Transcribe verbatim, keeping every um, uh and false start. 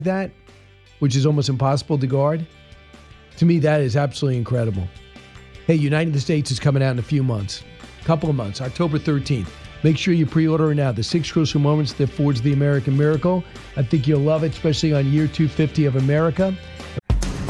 that, which is almost impossible to guard. To me, that is absolutely incredible. Hey, United States is coming out in a few months, couple of months, October thirteenth. Make sure you pre-order it now. The six crucial moments that forge the American miracle. I think you'll love it, especially on year two hundred fifty of America.